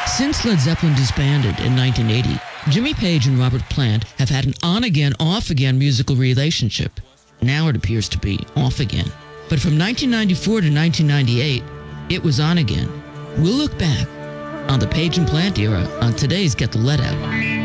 Since Led Zeppelin disbanded in 1980, Jimmy Page and Robert Plant have had an on-again, off-again musical relationship. Now it appears to be off again. But from 1994 to 1998, it was on again. We'll look back on the Page and Plant era on today's Get the Lead Out.